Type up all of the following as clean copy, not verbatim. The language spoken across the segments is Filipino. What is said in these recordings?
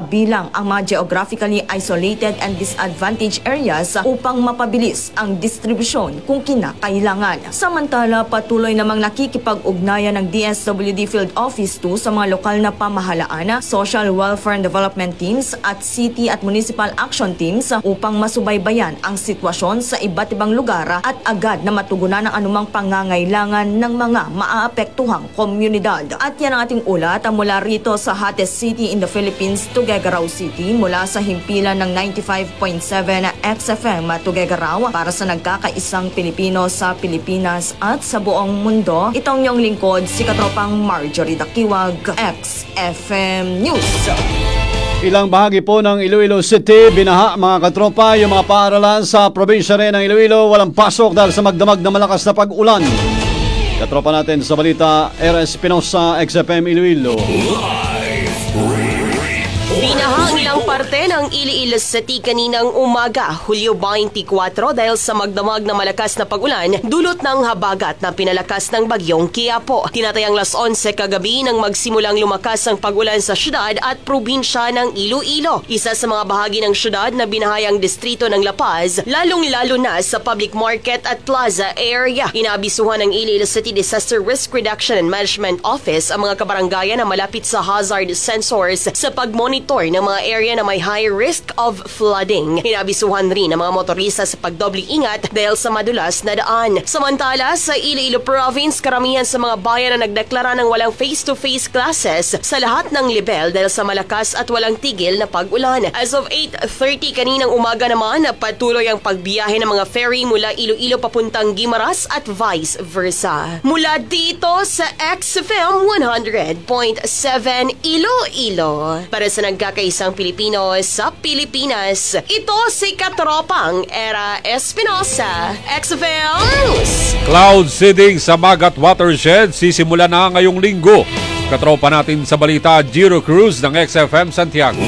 kabilang ang mga geographically isolated and disadvantaged areas upang mapabilis ang distribusyon kung kinakailangan. Samantala, patuloy namang nakikipag-ugnayan ng DSWD Field Office 2 sa mga lokal na pamahalaan, social welfare and development teams at city at municipal action teams upang masubaybayan ang sitwasyon sa iba't ibang lugar at agad na matugunan ang anumang pangangailangan ng mga maaapektuhang komunidad. At yan ang ating ulat mula rito sa hottest city in the Philippines, Tuguegarao City, mula sa himpilan ng 95.7 XFM Tuguegarao para sa nagkakaisang Pilipino sa Pilipinas at sa buong mundo. Itong yung lingkod, si Katropang Marjorie Dakiwag, XFM News. Ilang bahagi po ng Iloilo City, binaha mga katropa. Yung mga paaralan sa probinsya rin ng Iloilo walang pasok dahil sa magdamag na malakas na pag-ulan. Katropa natin sa balita, R.S. Pinosa, XFM Iloilo. Binaha ang ilang parte ng Iloilo City kaninang umaga, Hulyo 24 dahil sa magdamag na malakas na pag-ulan dulot ng habagat na pinalakas ng bagyong Quiapo. Tinatayang 11 kagabi nang magsimulang lumakas ang pag-ulan sa syudad at probinsya ng Iloilo. Isa sa mga bahagi ng syudad na binahayang distrito ng La Paz, lalong-lalo na sa public market at plaza area. Inaabisuhan ng Iloilo City Disaster Risk Reduction and Management Office ang mga kabaranggayan na malapit sa hazard sensors sa pagmonitor ng mga area na may high risk of flooding. Inabisuhan rin ang mga motorista sa pagdobling ingat dahil sa madulas na daan. Samantala, sa Iloilo Province, karamihan sa mga bayan na nagdeklara ng walang face-to-face classes sa lahat ng level dahil sa malakas at walang tigil na pag-ulan. As of 8:30 kaninang umaga naman, patuloy ang pagbiyahe ng mga ferry mula Iloilo papuntang Guimaras at vice versa. Mula dito sa XFM 100.7 Iloilo. Para sa nagkakaisang Pilipino sa Pilipinas, ito si Katropang Era Espinosa, XFM News. Cloud seeding sa Magat Watershed sisimula na ngayong linggo. Katropa natin sa balita, Giro Cruz ng XFM Santiago.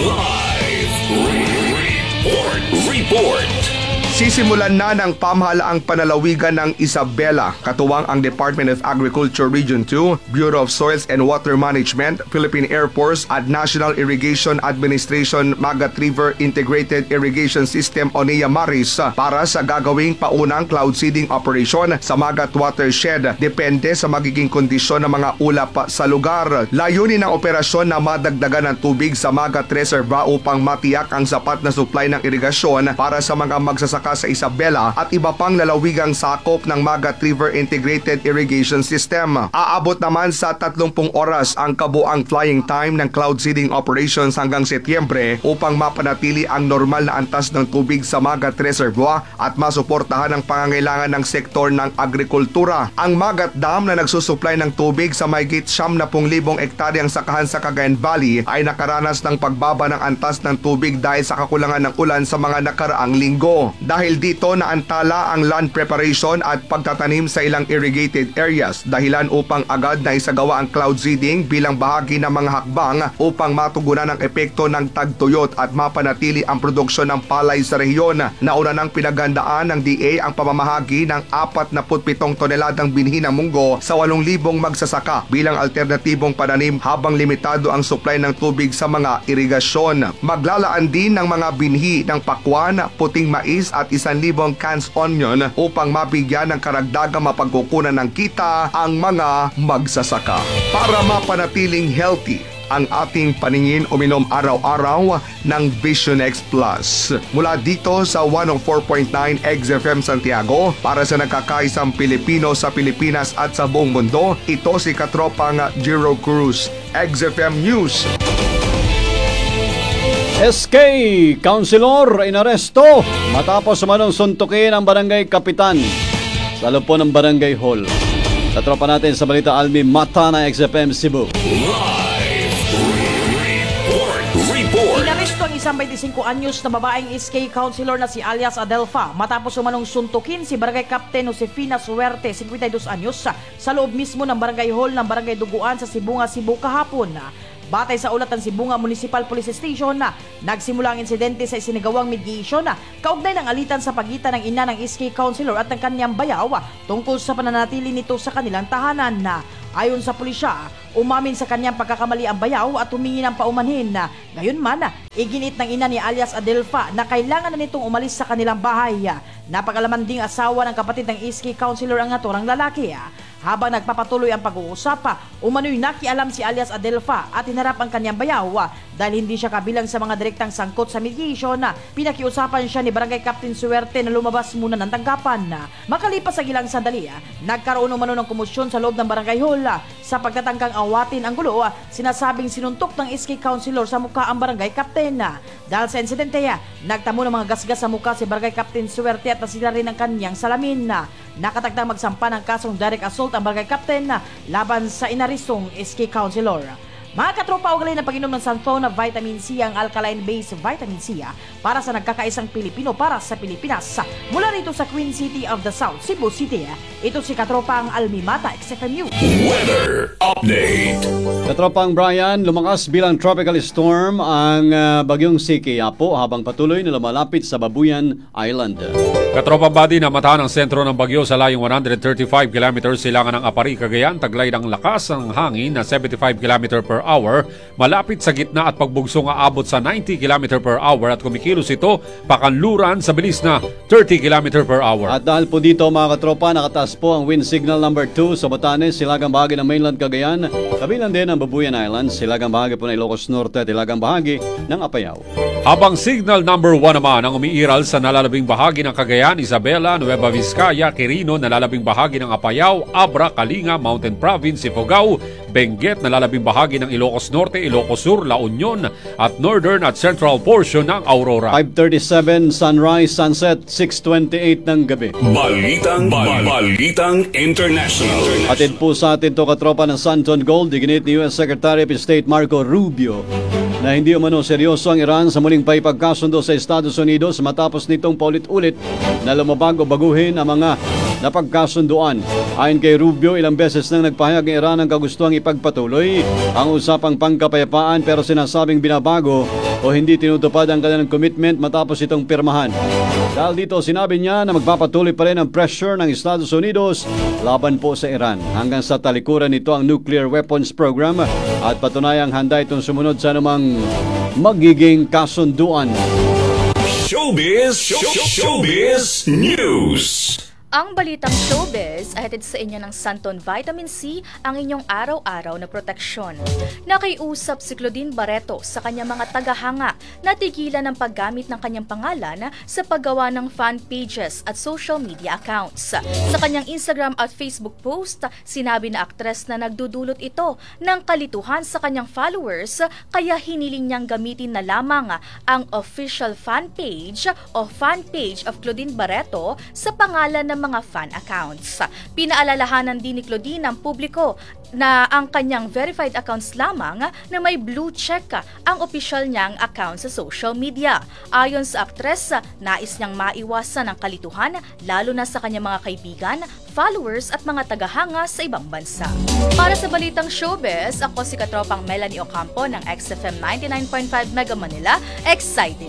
Report. Sisimulan na ng pamahalaang panalawigan ng Isabela, katuwang ang Department of Agriculture Region 2, Bureau of Soils and Water Management, Philippine Air Force at National Irrigation Administration Magat River Integrated Irrigation System o NIA-MARIS para sa gagawing paunang cloud seeding operation sa Magat Watershed. Depende sa magiging kondisyon ng mga ulap sa lugar. Layunin ng operasyon na madagdagan ng tubig sa Magat Reserva upang matiyak ang sapat na supply ng irigasyon para sa mga magsasaka sa Isabela at iba pang lalawigang sakop ng Magat River Integrated Irrigation System. Aabot naman sa 30 oras ang kabuang flying time ng cloud seeding operations hanggang Setyembre upang mapanatili ang normal na antas ng tubig sa Magat Reservoir at masuportahan ang pangangailangan ng sektor ng agrikultura. Ang Magat Dam na nagsusupply ng tubig sa mahigit 70,000 ektaryang sakahan sa Cagayan Valley ay nakaranas ng pagbaba ng antas ng tubig dahil sa kakulangan ng ulan sa mga nakaraang linggo. Dahil dito naantala ang land preparation at pagtatanim sa ilang irrigated areas, dahilan upang agad na isagawa ang cloud seeding bilang bahagi ng mga hakbang upang matugunan ang epekto ng tagtuyot at mapanatili ang produksyon ng palay sa rehiyon. Nauna nang pinaghandaan ng DA ang pamamahagi ng 47 toneladang binhi ng munggo sa 8,000 magsasaka bilang alternatibong pananim habang limitado ang supply ng tubig sa mga irigasyon. Maglalaan din ng mga binhi ng pakwan, puting mais at 1,000 cans onion upang mabigyan ng karagdagang mapagkukunan ng kita ang mga magsasaka. Para mapanatiling healthy ang ating paningin, uminom araw-araw ng Vision X Plus. Mula dito sa 104.9 XFM Santiago, para sa nagkakaisang Pilipino sa Pilipinas at sa buong mundo, ito si Katropang Giro Cruz, XFM News. SK Councilor inaresto matapos manong suntukin ang barangay kapitan sa loob po ng barangay hall. Katropa natin sa balita, Almi Mata na XFM Cebu. Inaresto ang isang 25 anyos na babaeng SK Councilor na si alias Adelfa matapos umanong suntukin si Barangay Captain Josefina Suerte, 52 anyos, sa loob mismo ng barangay hall ng Barangay Duguan sa Sibunga, Cebu kahapon. Batay sa ulat ng Sibunga Municipal Police Station na nagsimula ang insidente sa isinagawang mediation na kaugnay ng alitan sa pagitan ng ina ng SK Councilor at ng kanyang bayaw tungkol sa pananatili nito sa kanilang tahanan. Ayon sa pulisya, umamin sa kanyang pagkakamali ang bayaw at humingi ng paumanhin. Gayunman, iginit ng ina ni alias Adelfa na kailangan na nitong umalis sa kanilang bahay. Napakalaman ding asawa ng kapatid ng SK councilor ang naturang lalaki. Habang nagpapatuloy ang pag-uusap, umano'y nakialam si alias Adelfa at hinarap ang kanyang bayaw dahil hindi siya kabilang sa mga direktang sangkot sa mediation. Pinakiusapan siya ni Barangay Captain Suwerte na lumabas muna ng tanggapan. Makalipas sa ilang sandali, nagkaroon umano ng komosyon sa loob ng barangay hall. Sa pagtatangkang awatin ang gulo, sinasabing sinuntok ng SK councilor sa mukha ang barangay captain. Dahil sa insidente, nagtamo ng mga gasgas sa mukha si Barangay Captain Suwerte at nasira rin ang kanyang salamin. Nakatagdang magsampa ng kasong direct assault ang barangay captain laban sa inaristong SK councilor. Mga katropa, ugalay na pag-inom ng Santhona Vitamin C ang alkaline-based vitamin C para sa nagkakaisang Pilipino para sa Pilipinas. Mula rito sa Queen City of the South, Cebu City, ito si katropang Almimata, XFM News. Weather Update. Katropang Brian, lumakas bilang tropical storm ang bagyong Siki Apo habang patuloy na lumalapit sa Babuyan Island. Katropang Buddy, namatahan ang sentro ng bagyo sa layong 135 km silangan ng Apari, Cagayan. Taglay ng lakas ng hangin na 75 km per hour. Malapit sa gitna at pagbugsong aabot sa 90 km per hour at kumikilos ito pakanluran sa bilis na 30 km per hour. At dahil po dito mga katropa, nakataas po ang wind signal number 2 sa Batanes, silagang bahagi ng mainland Cagayan. Kabilang din ang Babuyan Island, silagang bahagi po ng Ilocos Norte at silagang bahagi ng Apayao. Habang signal number 1 naman ang umiiral sa nalalabing bahagi ng Cagayan, Isabela, Nueva Vizcaya, Quirino, nalalabing bahagi ng Apayao, Abra, Kalinga, Mountain Province, Ifugao, Benguet, nalalabing bahagi ng Ilocos Norte, Ilocos Sur, La Union at Northern at Central portion ng Aurora. 5:37 sunrise, sunset, 6:28 ng gabi. Balitang International. Atid po sa atin to katropa ng Santon Gold, diginit ni U.S. Secretary of State Marco Rubio na hindi umano seryoso ang Iran sa muling paipagkasundo sa Estados Unidos matapos nitong paulit-ulit na lumabag o baguhin ang mga napagkasunduan. Ayon kay Rubio, ilang beses nang nagpahayag ang Iran ng kagustuhang ipagpatuloy ang usapang pangkapayapaan pero sinasabing binabago o hindi tinutupad ang kanilang commitment matapos itong pirmahan. Dahil dito, sinabi niya na magpapatuloy pa rin ang pressure ng Estados Unidos laban po sa Iran hanggang sa talikuran nito ang nuclear weapons program at patunayang handa itong sumunod sa anumang magiging kasunduan. Showbiz News. Ang balitang showbiz ay hatid sa inyo ng Santon Vitamin C, ang inyong araw-araw na proteksyon. Nakiusap si Claudine Barreto sa kanyang mga tagahanga na tigilan ang paggamit ng kanyang pangalan sa paggawa ng fan pages at social media accounts. Sa kanyang Instagram at Facebook post, sinabi na aktres na nagdudulot ito ng kalituhan sa kanyang followers kaya hiniling niyang gamitin na lamang ang official fan page o fan page of Claudine Barreto sa pangalan ng mga fan accounts. Pinaalalahanan din ni Claudine ang publiko na ang kanyang verified accounts lamang na may blue check ang official niyang account sa social media. Ayon sa aktres, nais niyang maiwasan ang kalituhan lalo na sa kanyang mga kaibigan, followers at mga tagahanga sa ibang bansa. Para sa balitang showbiz, ako si katropang Melanie Ocampo ng XFM 99.5 Mega Manila. Excited!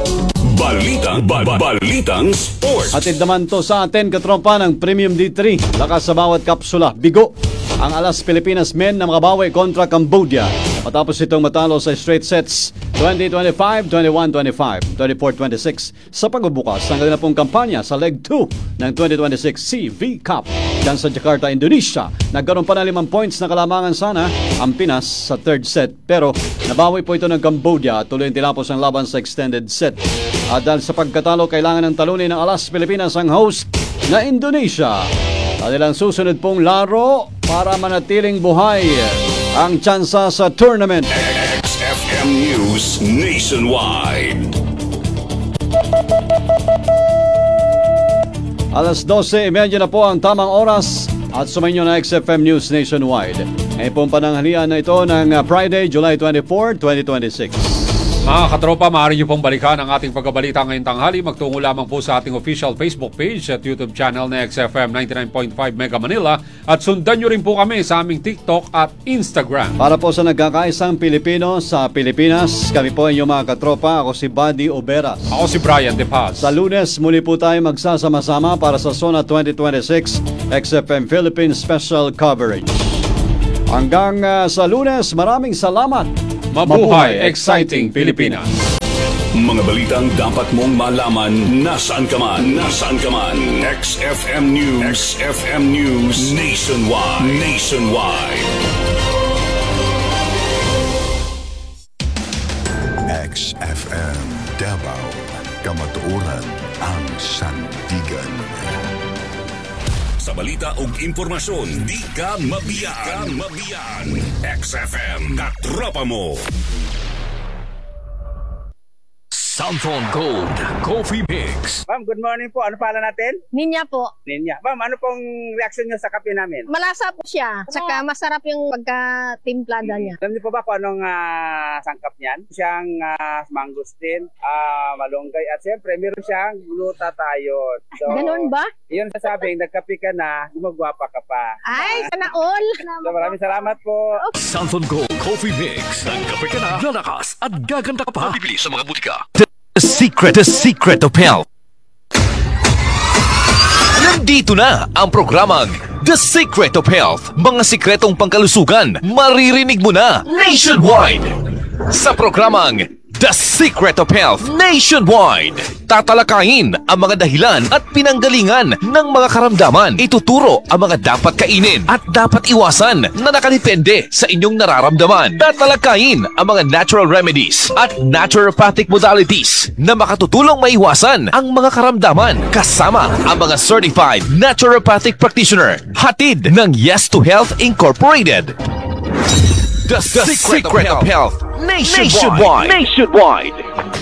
Balitang Sports. Atid naman to sa atin katropa ng Premium D3. Lakas sa bawat kapsula. Bigo ang Alas Pilipinas men na makabawi kontra Cambodia matapos itong matalo sa straight sets 20-25, 21-25, 24-26 sa pagbubukas ng kanilang pong kampanya sa Leg 2 ng 2026 CV Cup dyan sa Jakarta, Indonesia. Nagkaroon pa ng 5 points na kalamangan sana ang Pinas sa third set pero nabawi po ito ng Cambodia at tuloy tinapos ang laban sa extended set. At dahil sa pagkatalo, kailangan ng talunin ng Alas Pilipinas ang host na Indonesia. Kanilang susunod pong laro para manatiling buhay ang tsansa sa tournament. XFM News Nationwide. Alas 12:30 na po ang tamang oras at sumainyo na XFM News Nationwide. Ngayon pong pananghalian na ito ng Friday, July 24, 2026. Mga katropa, maaari niyo pong balikan ang ating pagkabalita ngayong tanghali. Magtungo lamang po sa ating official Facebook page at YouTube channel na XFM 99.5 Mega Manila at sundan niyo rin po kami sa aming TikTok at Instagram. Para po sa nagkakaisang Pilipino sa Pilipinas, kami po inyong mga katropa. Ako si Buddy Oberas. Ako si Brian De Paz. Sa Lunes, muli po tayo magsasama-sama para sa SONA 2026 XFM Philippines Special Coverage. Hanggang sa Lunes, maraming salamat. Mabuhay, exciting Pilipinas! Mga balitang dapat mong malaman nasaan ka man. Nasaan ka man. XFM News. XFM News Nationwide. Nationwide. XFM Davao, kamatuoran ang sandigan. Sa balita ug impormasyon, di ka mabiyaan. XFM, katropa mo. Samson Gold Coffee Mix. Ma'am, good morning po. Ano pala natin? Ninya po. Ninya. Ma'am, ano pong reaction niyo sa kape namin? Malasa po siya. Saka masarap yung pagka-timplada niya. Alam niyo po ba kung anong sangkap niyan? Siyang mangosteen, malunggay, at siyempre meron siyang glutathione. So, Ganun ba? Yun sasabing, nagkape ka na, gumagwapa ka pa. Ay, sana all. So, maraming salamat po. Samson Gold Coffee Mix. Nagkape ka na, lalakas at gaganda ka pa. Bibili sa mga butika. The Secret of Health. Nandito na ang programang The Secret of Health. Mga sikretong pangkalusugan, maririnig mo na nationwide. Sa programang The Secret of Health Nationwide, tatalakayin ang mga dahilan at pinanggalingan ng mga karamdaman. Ituturo ang mga dapat kainin at dapat iwasan na nakadepende sa inyong nararamdaman. Tatalakayin ang mga natural remedies at naturopathic modalities na makatutulong maiwasan ang mga karamdaman kasama ang mga certified naturopathic practitioner. Hatid ng Yes to Health Incorporated. The Secret of Health Nationwide.